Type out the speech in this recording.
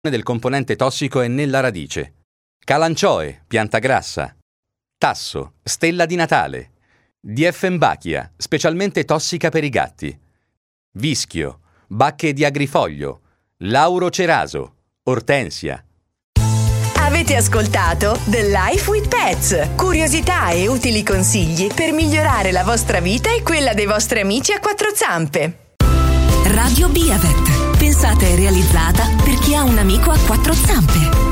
del componente tossico è nella radice. Calanchoe, pianta grassa. Tasso, stella di Natale. Dieffenbachia, specialmente tossica per i gatti. Vischio, bacche di agrifoglio. Lauro ceraso, ortensia. Avete ascoltato The Life with Pets. Curiosità e utili consigli per migliorare la vostra vita e quella dei vostri amici a quattro zampe. Radio Biavet. Pensata e realizzata per chi ha un amico a quattro zampe.